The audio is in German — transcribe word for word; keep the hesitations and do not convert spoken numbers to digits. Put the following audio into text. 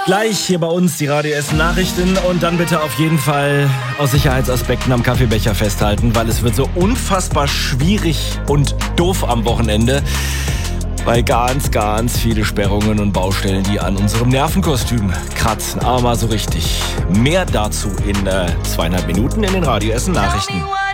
Gleich hier bei uns die Radio Essen Nachrichten und dann bitte auf jeden Fall aus Sicherheitsaspekten am Kaffeebecher festhalten, weil es wird so unfassbar schwierig und doof am Wochenende, weil ganz, ganz viele Sperrungen und Baustellen, die an unserem Nervenkostüm kratzen, aber mal so richtig. Mehr dazu in äh, zweieinhalb Minuten in den Radio Essen Nachrichten.